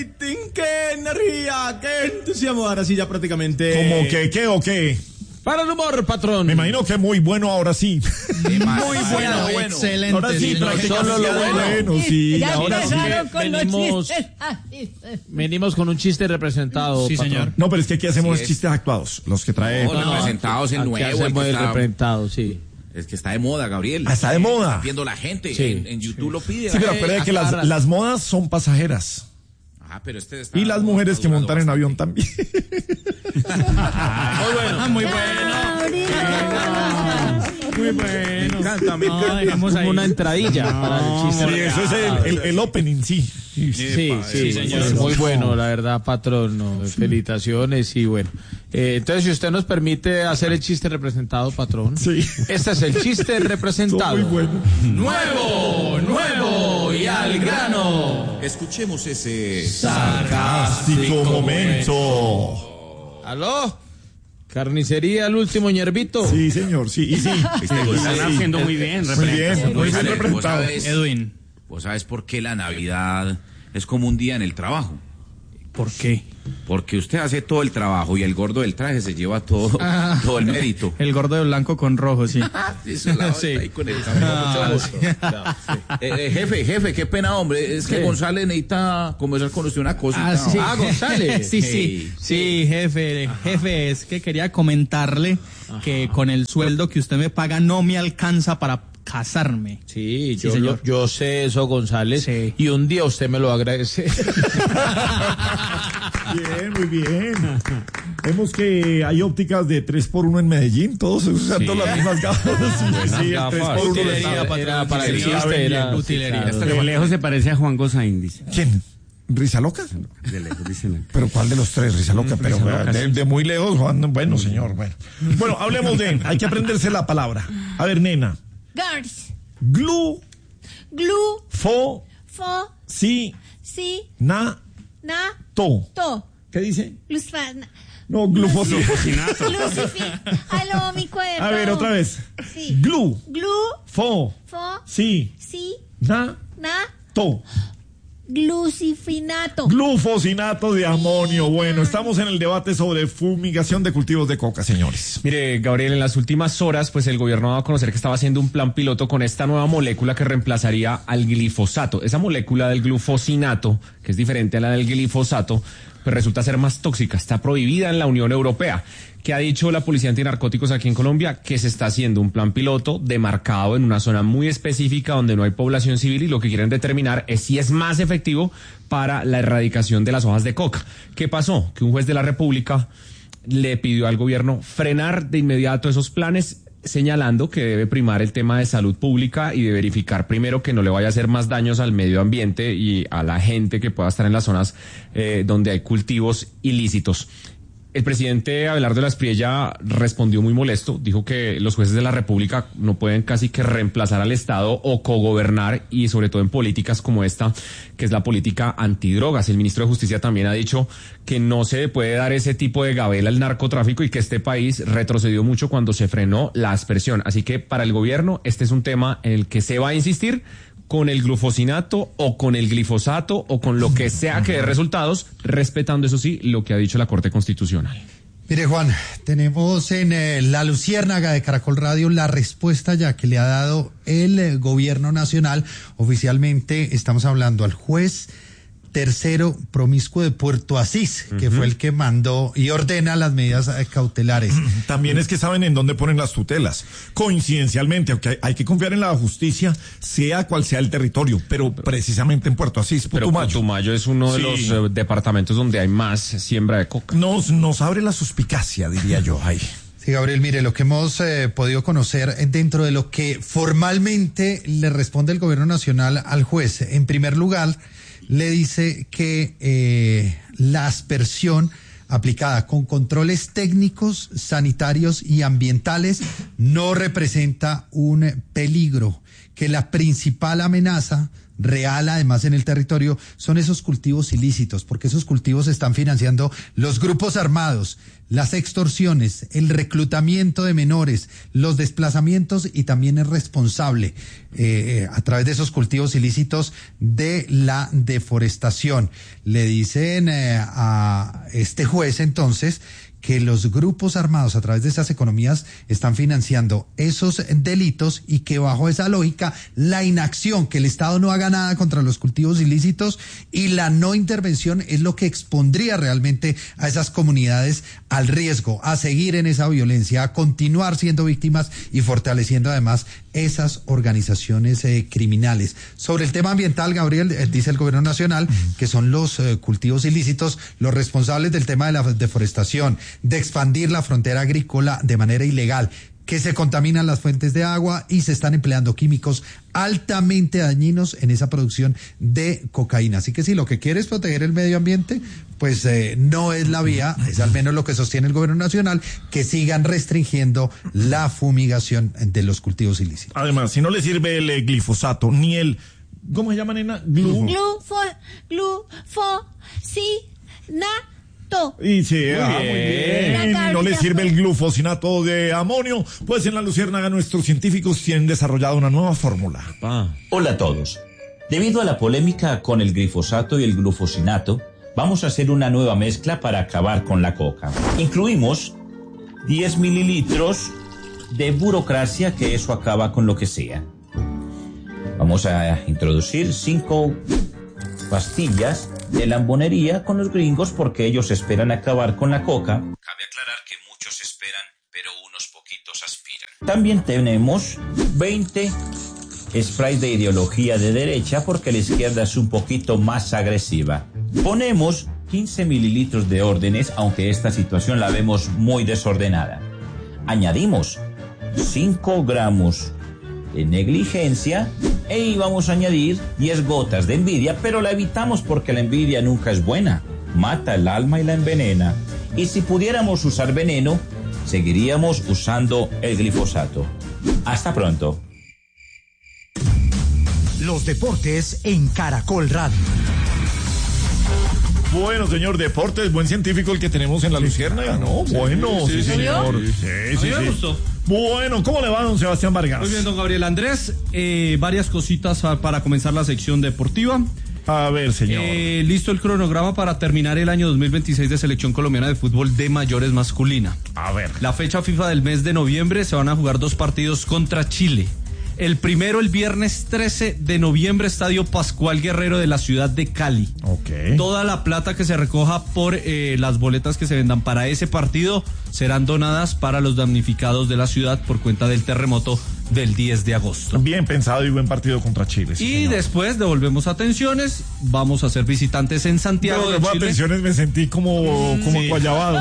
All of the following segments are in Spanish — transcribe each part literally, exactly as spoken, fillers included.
rating, qué energía, qué entusiasmo. Ahora sí, ya prácticamente. ¿Cómo que qué o qué? Para el humor, patrón. Me imagino que muy bueno ahora sí. Muy bueno, bueno. Excelente. Ahora sí, solo lo bueno. bueno, sí. Ya Ahora sí. empezaron con los venimos- chistes. Venimos con un chiste representado. Sí, patrón. señor. No, pero es que aquí hacemos Sí es. chistes actuados, los que trae. No, no, representados en Aquí nuevo. el hacemos que el está- representado, sí. Es que está de moda, Gabriel. Ah, está de moda. Está viendo la gente. Sí. En, en YouTube lo pide. Sí, pero Eh, acuérdate que las, aclara. las modas son pasajeras. Ah, pero este está Y las mujeres que durando montan en bastante. avión también. Muy bueno. Muy bueno. Muy bueno. Me encanta, me No, encanta. dejemos ahí. Como una entradilla para el chiste. Sí, eso es el, el, el opening, sí. Sí, sí. Sí, sí, señor. muy bueno, la verdad, patrón. No, felicitaciones y bueno. Eh, entonces, si usted nos permite hacer el chiste representado, patrón. Sí. Este es el chiste representado. Muy bueno. Nuevo, nuevo y al grano. Escuchemos ese. Sarcástico momento. ¿Aló? Carnicería, el último ñervito. Sí, señor, sí. Y sí. Este Sí, están sí. haciendo muy bien, Muy bien, muy Vos bien sabés- vos representado. sabés- Edwin, ¿Vos sabes por qué la Navidad es como un día en el trabajo? ¿por qué? Porque usted hace todo el trabajo y el gordo del traje se lleva todo, Ah. todo el mérito. El gordo de blanco con rojo, sí. Eso la Sí. ahí con el cabello, Ah, mucho gusto. Eh, eh, jefe, jefe, qué pena, hombre. Es que ¿Qué? González necesita conversar con usted una cosita. Ah, sí. Ah, González. Sí, sí. Hey. Sí, jefe. Jefe, es que quería comentarle que con el sueldo que usted me paga no me alcanza para casarme. Sí, Sí, yo, señor. lo- yo sé eso, González. Sí. Y un día usted me lo agradece. Bien, muy bien. Vemos que hay ópticas de tres por uno en Medellín, todos usando las mismas gafas. Sí, sí, el gafas. tres por uno Utilería, está- patrón, Era para el utilería. chiste, era Utilería. claro. De lejos se parece a Juan Gozaín, dice. ¿Quién? ¿Risa loca? De lejos, dice la- ¿Pero cuál de los tres? Risa loca, pero loca, de, sí. de muy lejos, Juan. Bueno, señor, bueno. Bueno, hablemos de... Hay que aprenderse la palabra. A ver, nena. Gars, Glu, glue, fo, fo, si, si, na, na, to. to, ¿Qué dice? luzfana, No, glufosina. lucifi. Aló, mi cuerpo. A ver, otra vez. Sí. Glu, Glue, fo, fo, si, si, na, na, to. glucifinato. Glufosinato de amonio. Bueno, estamos en el debate sobre fumigación de cultivos de coca, señores. Mire, Gabriel, en las últimas horas, pues el gobierno ha dado a conocer que estaba haciendo un plan piloto con esta nueva molécula que reemplazaría al glifosato. Esa molécula del glufosinato, que es diferente a la del glifosato, pues resulta ser más tóxica. Está prohibida en la Unión Europea. ¿Qué ha dicho la Policía Antinarcóticos aquí en Colombia? Que se está haciendo un plan piloto demarcado en una zona muy específica donde no hay población civil y lo que quieren determinar es si es más efectivo para la erradicación de las hojas de coca. ¿Qué pasó? Que un juez de la República le pidió al gobierno frenar de inmediato esos planes, señalando que debe primar el tema de salud pública y de verificar primero que no le vaya a hacer más daños al medio ambiente y a la gente que pueda estar en las zonas eh, donde hay cultivos ilícitos. El presidente Abelardo Laspriella respondió muy molesto, dijo que los jueces de la República no pueden casi que reemplazar al Estado o cogobernar, y sobre todo en políticas como esta, que es la política antidrogas. El ministro de Justicia también ha dicho que no se puede dar ese tipo de gabela al narcotráfico y que este país retrocedió mucho cuando se frenó la aspersión. Así que para el gobierno este es un tema en el que se va a insistir con el glufosinato o con el glifosato o con lo que sea que dé resultados, respetando, eso sí, lo que ha dicho la Corte Constitucional. Mire, Juan, tenemos en eh, La Luciérnaga de Caracol Radio la respuesta ya que le ha dado el eh, gobierno nacional. Oficialmente estamos hablando al juez tercero promiscuo de Puerto Asís, que uh-huh. fue el que mandó y ordena las medidas eh, cautelares. También es que saben en dónde ponen las tutelas. Coincidencialmente, aunque hay, hay que confiar en la justicia, sea cual sea el territorio, pero precisamente en Puerto Asís, Putumayo. Pero Putumayo es uno de sí. los eh, departamentos donde hay más siembra de coca. Nos, nos abre la suspicacia, diría yo, ahí. Sí, Gabriel, mire, lo que hemos eh, podido conocer dentro de lo que formalmente le responde el gobierno nacional al juez. En primer lugar, le dice que eh, la aspersión aplicada con controles técnicos, sanitarios y ambientales no representa un peligro, que la principal amenaza real, además en el territorio, son esos cultivos ilícitos, porque esos cultivos están financiando los grupos armados, las extorsiones, el reclutamiento de menores, los desplazamientos, y también es responsable eh, a través de esos cultivos ilícitos de la deforestación. Le dicen eh, a este juez entonces que los grupos armados a través de esas economías están financiando esos delitos, y que bajo esa lógica la inacción, que el Estado no haga nada contra los cultivos ilícitos y la no intervención es lo que expondría realmente a esas comunidades al riesgo, a seguir en esa violencia, a continuar siendo víctimas y fortaleciendo además esas organizaciones eh, criminales. Sobre el tema ambiental, Gabriel, eh, dice el gobierno nacional que son los eh, cultivos ilícitos los responsables del tema de la deforestación, de expandir la frontera agrícola de manera ilegal, que se contaminan las fuentes de agua y se están empleando químicos altamente dañinos en esa producción de cocaína. Así que si lo que quiere es proteger el medio ambiente, pues eh, no es la vía, es al menos lo que sostiene el gobierno nacional, que sigan restringiendo la fumigación de los cultivos ilícitos. Además, si no le sirve el eh, glifosato, ni el, ¿cómo se llama, nena? Glu. Glufo, glufo, sí, na. Y sí, ah, muy bien. bien. No le sirve el glufosinato de amonio, pues en la Luciérnaga nuestros científicos tienen desarrollado una nueva fórmula. Ah. Hola a todos. Debido a la polémica con el glifosato y el glufosinato, vamos a hacer una nueva mezcla para acabar con la coca. Incluimos diez mililitros de burocracia, que eso acaba con lo que sea. Vamos a introducir cinco pastillas de lambonería con los gringos, porque ellos esperan acabar con la coca. Cabe aclarar que muchos esperan, pero unos poquitos aspiran. También tenemos veinte sprays de ideología de derecha, porque la izquierda es un poquito más agresiva. Ponemos quince mililitros de órdenes, aunque esta situación la vemos muy desordenada. Añadimos cinco gramos de negligencia, y vamos a añadir diez gotas de envidia, pero la evitamos porque la envidia nunca es buena, mata el alma y la envenena. Y si pudiéramos usar veneno, seguiríamos usando el glifosato. Hasta pronto. Los deportes en Caracol Radio. Bueno, señor, deportes, buen científico el que tenemos en la Luciérnaga, ¿no? Sí, bueno, sí, sí, sí señor. Sí, sí, A mí me sí. gustó. Bueno, ¿cómo le va, don Sebastián Vargas? Muy bien, don Gabriel Andrés. Eh, varias cositas para comenzar la sección deportiva. A ver, señor. Eh, listo el cronograma para terminar el año dos mil veintiséis de Selección Colombiana de Fútbol de Mayores Masculina. A ver. La fecha FIFA del mes de noviembre se van a jugar dos partidos contra Chile. El primero el viernes trece de noviembre, Estadio Pascual Guerrero de la ciudad de Cali. Ok. Toda la plata que se recoja por eh, las boletas que se vendan para ese partido serán donadas para los damnificados de la ciudad por cuenta del terremoto del diez de agosto. Bien pensado y buen partido contra Chile. Sí, y señor. después devolvemos atenciones, vamos a ser visitantes en Santiago No, de no, Chile. atenciones, me sentí como, como Sí. guayabado.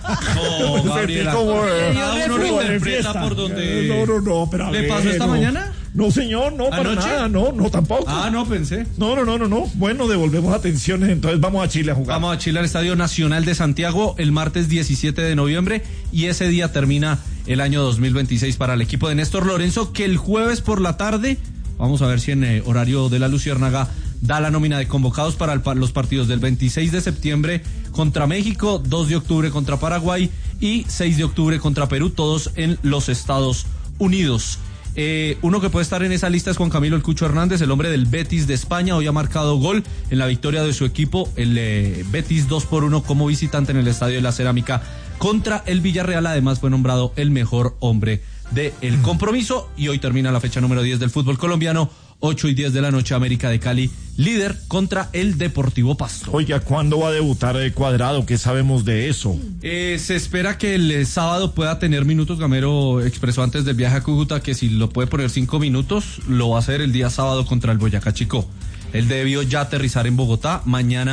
No, Me Gabriela. sentí como, eh, Cada uno lo como de interpreta fiesta. por donde... No, no, no, pero a ¿Le ver, pasó esta no. mañana? No, señor, no, para ¿Anoche? nada, no, no, tampoco. Ah, no, pensé. No, no, no, no, no. Bueno, devolvemos atenciones, entonces vamos a Chile a jugar. Vamos a Chile al Estadio Nacional de Santiago el martes diecisiete de noviembre, y ese día termina el año dos mil veintiséis para el equipo de Néstor Lorenzo, que el jueves por la tarde, vamos a ver si en eh, horario de la Luciérnaga da la nómina de convocados para, el, para los partidos del veintiséis de septiembre contra México, dos de octubre contra Paraguay y seis de octubre contra Perú, todos en los Estados Unidos. Eh, uno que puede estar en esa lista es Juan Camilo El Cucho Hernández, el hombre del Betis de España. Hoy ha marcado gol en la victoria de su equipo, el eh, Betis dos por uno como visitante en el Estadio de la Cerámica contra el Villarreal. Además fue nombrado el mejor hombre del compromiso, y hoy termina la fecha número diez del fútbol colombiano. ocho y diez de la noche, América de Cali, líder contra el Deportivo Pasto. Oiga, ¿cuándo va a debutar el Cuadrado? ¿Qué sabemos de eso? Eh, se espera que el eh, sábado pueda tener minutos. Gamero expresó antes del viaje a Cúcuta que si lo puede poner cinco minutos, lo va a hacer el día sábado contra el Boyacá Chicó. Él debió ya aterrizar en Bogotá. Mañana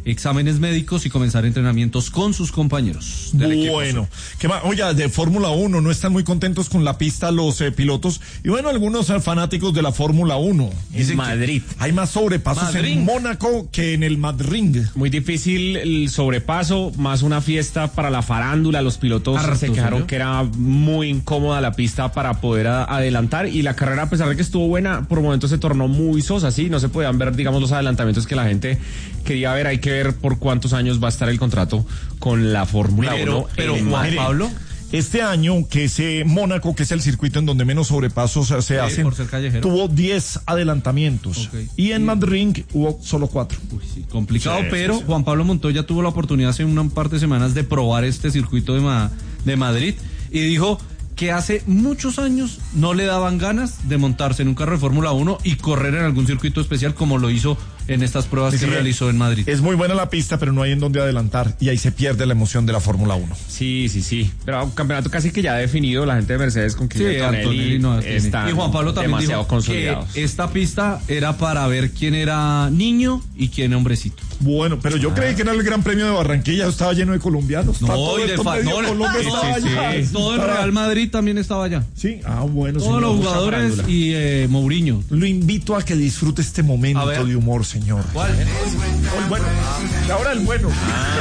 exámenes médicos y comenzar entrenamientos con sus compañeros del equipo. Bueno, ¿qué más? Oiga, de Fórmula uno, no están muy contentos con la pista los eh, pilotos y bueno, algunos eh, fanáticos de la Fórmula uno. En Madrid. Hay más sobrepasos Madrid. en Mónaco que en el Madrid. Muy difícil el sobrepaso, más una fiesta para la farándula. Los pilotos Hartos, se quejaron ¿no? que era muy incómoda la pista para poder a- adelantar y la carrera, a pesar de que estuvo buena, por momentos se tornó muy sosa, sí, no se podían ver, digamos, los adelantamientos que la gente quería ver. Hay que ver por cuántos años va a estar el contrato con la Fórmula Pero, uno. pero en Juan Madrid. Pablo, Este año, que es eh, Mónaco, que es el circuito en donde menos sobrepasos eh, se hacen, por ser callejero. tuvo diez adelantamientos. Ok. Y en Madrid hubo solo cuatro. uy, sí, complicado, Sí, pero sí, sí. Juan Pablo Montoya tuvo la oportunidad hace un par de semanas de probar este circuito de, Ma- de Madrid y dijo que hace muchos años no le daban ganas de montarse en un carro de Fórmula uno y correr en algún circuito especial como lo hizo en estas pruebas Sí, que sí. realizó en Madrid. Es muy buena la pista, pero no hay en donde adelantar. Y ahí se pierde la emoción de la Fórmula uno. Sí, sí, sí. Pero un campeonato casi que ya definido. La gente de Mercedes con Sí, que Antonelli no tiene. están Y Juan Pablo también demasiado dijo consolidados. que esta pista era para ver quién era niño y quién hombrecito. Bueno, pero yo creí que era el Gran Premio de Barranquilla, estaba lleno de colombianos. Está todo y esto fa- medio no, Colombia sí, estaba sí, allá. sí. Todo el Estaba- Real Madrid también estaba allá. Sí, ah, bueno. Todos señor. los Mucha jugadores farándula. y eh, Mourinho. Lo invito a que disfrute este momento A ver. de humor, señor. ¿Cuál? El bueno. Y ahora el bueno.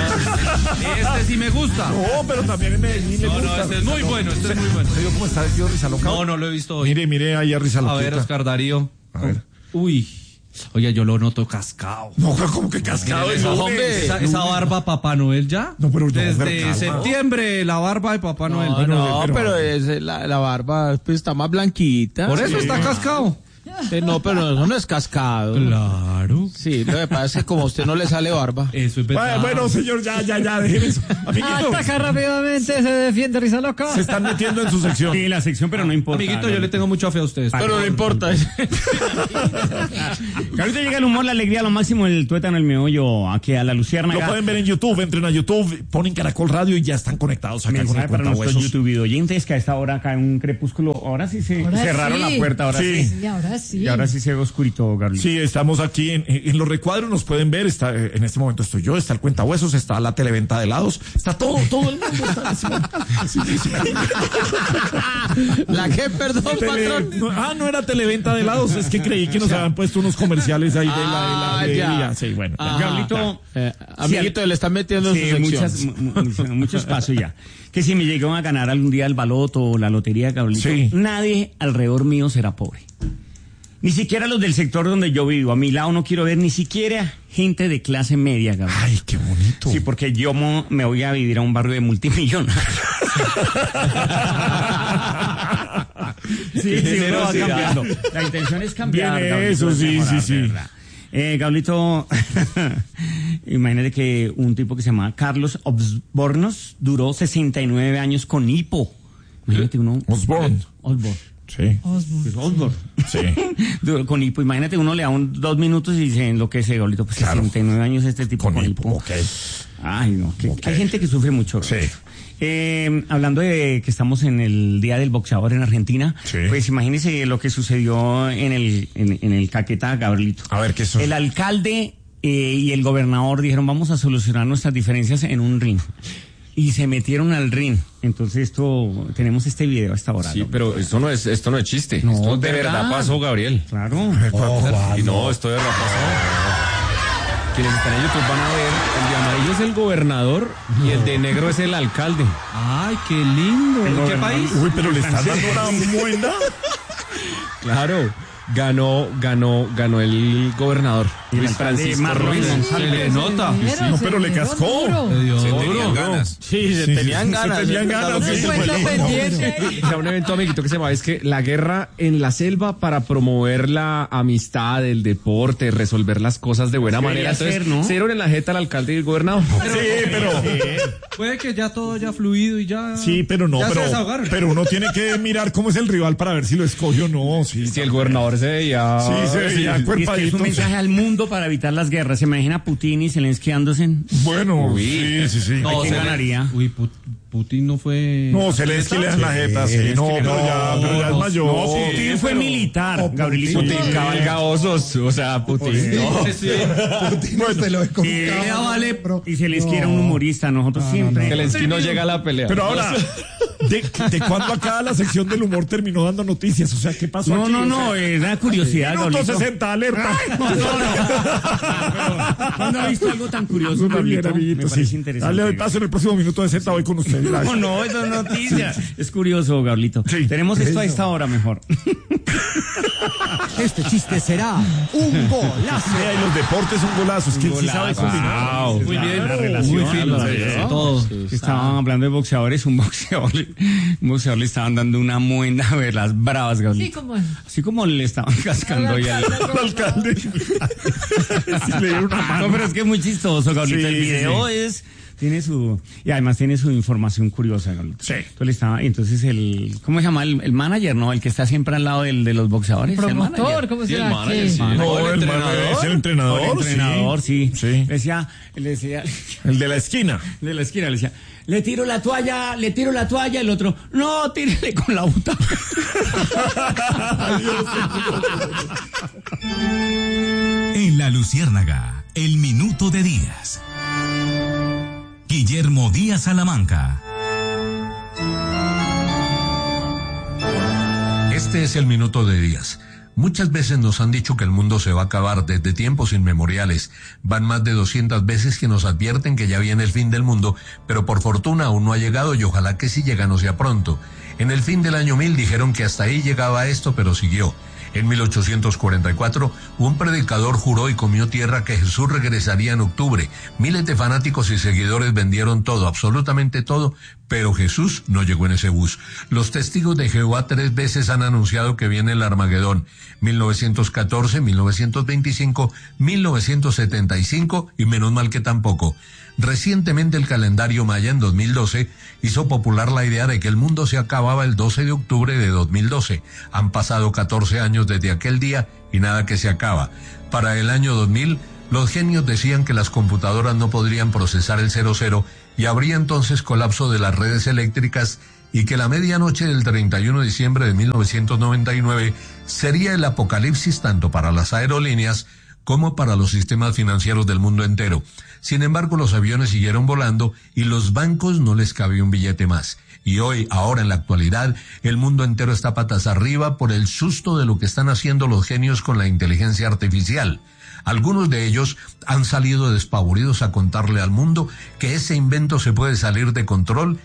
Este sí me gusta. No, pero también en Medellín le No, gusta. no, este es muy bueno, este es muy bueno. ¿Se vio cómo está vestido Rizaloca? No, no lo he visto hoy. Mire, mire ahí a Rizaloca. A ver, Oscar Darío. A ver. Uy. Oye, yo lo noto cascado. No, como que cascado es Esa, hombre. esa, esa barba Papá Noel ya. No, pero no, Desde pero calma. septiembre la barba de Papá Noel. No, Bueno, no, pero- pero, es, la, la barba pues, está más blanquita. Por eso Sí. está cascado. Eh, no, pero eso no es cascado. Claro. Sí, lo que pasa es que como a usted no le sale barba. Eso es verdad. Bueno, bueno, señor, ya, ya, ya, déjeme eso. Amiguito, Ataca rápidamente, se defiende Rizaloca. se están metiendo en su sección. Sí, la sección, pero no importa. Amiguito, yo le tengo mucha fe a ustedes. Pero no importa. Ahorita llega el humor, la alegría, lo máximo, el tuétano, el meollo, aquí a la Lo luciérnaga. pueden ver en YouTube, entren a YouTube, ponen Caracol Radio y ya están conectados acá con el Mensaje para nuestros cuentahuesos. YouTube oyentes que a esta hora cae un crepúsculo. Ahora sí se Ahora cerraron sí. la puerta, ahora Sí. sí. Y ahora sí. Y ahora sí se ve oscurito, Gabriel. Sí, estamos aquí en, en los recuadros, nos pueden ver, está, eh, en este momento estoy yo, está el cuentahuesos, está la televenta de helados, está todo, todo el mundo está en ese momento. Sí, sí, sí. ¿La qué, perdón, Tele- patrón? no, ah, no era televenta de helados, es que creí que nos habían puesto unos comerciales ahí de la, de la Ah, de- ya. ya, sí, bueno. Ah, Gablito, Eh, amiguito, le están metiendo en sí, su sección. muchas, mu- mu- muchos pasos ya. Que si me llegan a ganar algún día el baloto o la lotería, Gabrielito, Sí. nadie alrededor mío será pobre. Ni siquiera los del sector donde yo vivo. A mi lado no quiero ver ni siquiera gente de clase media, Gabriel. Ay, qué bonito. Sí, porque yo mo- me voy a vivir a un barrio de multimillonarios. sí, sí, uno va cambiando. La intención es cambiar. Bien, Gabrielito, eso es sí, mejorar, sí, sí. de verdad. Eh, Gablito, imagínate que un tipo que se llamaba Carlos Osbornos duró sesenta y nueve años con hipo. Imagínate uno. Osborne. Osborne. Sí, Pues Osborne. sí. Duró con hipo. Imagínate uno le da un, dos minutos y se enloquece, Gablito. Pues Claro. sesenta y nueve años este tipo Con con, hipo, hipo. ok. Ay, no. que- Ok. Hay gente que sufre mucho. Sí. Eh, hablando de que estamos en el Día del Boxeador en Argentina, Sí. pues imagínese lo que sucedió en el, en, en el Caquetá, Gabrielito. A ver, ¿qué es eso? El alcalde eh, y el gobernador dijeron, vamos a solucionar nuestras diferencias en un ring. Y se metieron al ring. Entonces esto, tenemos este video a esta hora. Sí, ¿no? pero esto no es, esto no es chiste. No, esto de ¿verdad? verdad pasó, Gabriel. Claro. Y no, esto de verdad pasó. Quienes están en YouTube van a ver, el de amarillo es el gobernador y el de negro es el alcalde. Ay, qué lindo. ¿En qué país? Uy, pero le están dando una buena. Claro, ganó, ganó, ganó el gobernador. Y el Luis alcalde Francisco Marlon Ruiz. González. Se le nota. No, pero le cascó. Le dio Se duro. tenían ganas. Sí, se Sí, tenían sí, ganas. Se tenían ganas. Sí, sí, fue fue lo lindo. pendiente. Era un evento, amiguito, que se llamaba es que la guerra en la selva para promover la amistad, el deporte, resolver las cosas de buena Debería manera. Entonces, ser, ¿no? se dieron en la jeta al alcalde y el gobernador. Sí, pero. Puede que ya todo haya fluido y ya. Sí, pero no, ya se pero, desahogaron. pero uno tiene que mirar cómo es el rival para ver si lo escoge o no. Sí, Si el gobernador se veía... Sí, se veía Y es que es cuerpadito. un mensaje al mundo para evitar las guerras. ¿Se imagina Putin y Zelensky dándose? Bueno, Uy. sí, sí, sí. No, ¿Quién se- ganaría? Uy, put- Putin no fue... No, Zelensky le dan la jeta, sí. No, pero ya, pero ya es mayor. No, Putin fue militar, Gabrielito. Putin cabalga osos, o sea, Putin. No. Putin se lo ve como Sí, un caballo, vale. pero- Y Zelensky era un humorista, nosotros siempre... Zelensky no llega a la pelea. Pero ahora, ¿de, de cuándo acá la sección del humor terminó dando noticias? O sea, ¿qué pasó No, aquí? no, O no, sea, es una curiosidad, Minuto Gabrielito. sesenta, alerta. No, no, no. ¿Cuándo ha visto algo tan curioso, Muy bien, Gabrielito? amiguito, Me parece sí. interesante. Dale, paso en el próximo minuto de sesenta, voy con usted. No, no, eso es noticia. Es curioso, Gabrielito. Sí. Tenemos esto a esta hora mejor. Este chiste será un golazo. Vea, y los deportes son golazos. ¿Quién sí sabe combinar? Wow. Muy bien, La relación, muy fino, la sí, relación. todo. Estaban hablando de boxeadores, un boxeador, un boxeador le estaban dando una muenda de las bravas, Gabrielito. Sí, como... Así como le estaban cascando ahí al Al alcalde. Sí, le dieron una mano. No, pero es que es muy chistoso, Gabrielito. Sí, El sí, video sí. es... Tiene su... Y además tiene su información curiosa, Gabrielito. Sí. Entonces, le estaba, entonces el... ¿Cómo se llama? El, el manager, ¿no? El que está siempre al lado del, de los boxeadores. el Promotor, manager. ¿cómo Sí, el será? manager, ¿Qué? sí. No, el el entrenador. es el entrenador. El entrenador, sí. Sí. Le decía, le decía, El de la esquina. de la esquina, le decía, le tiro la toalla, le tiro la toalla, el otro, no, tírele con la butaca. En La Luciérnaga, el minuto de Díaz. Guillermo Díaz Salamanca. Este es el minuto de Díaz. Muchas veces nos han dicho que el mundo se va a acabar desde tiempos inmemoriales. Van más de doscientas veces que nos advierten que ya viene el fin del mundo, pero por fortuna aún no ha llegado y ojalá que si llega no sea pronto. En el fin del año mil dijeron que hasta ahí llegaba esto, pero siguió. En mil ochocientos cuarenta y cuatro, un predicador juró y comió tierra que Jesús regresaría en octubre. Miles de fanáticos y seguidores vendieron todo, absolutamente todo, pero Jesús no llegó en ese bus. Los testigos de Jehová tres veces han anunciado que viene el Armagedón. mil novecientos catorce, mil novecientos veinticinco, mil novecientos setenta y cinco y menos mal que tampoco. Recientemente el calendario maya en dos mil doce hizo popular la idea de que el mundo se acababa el doce de octubre de dos mil doce. Han pasado catorce años desde aquel día y nada que se acaba. Para el año dos mil, los genios decían que las computadoras no podrían procesar el cero cero y habría entonces colapso de las redes eléctricas y que la medianoche del treinta y uno de diciembre de mil novecientos noventa y nueve sería el apocalipsis tanto para las aerolíneas como para los sistemas financieros del mundo entero. Sin embargo, los aviones siguieron volando y los bancos no les cabía un billete más. Y hoy, ahora en la actualidad, el mundo entero está patas arriba por el susto de lo que están haciendo los genios con la inteligencia artificial. Algunos de ellos han salido despavoridos a contarle al mundo que ese invento se puede salir de control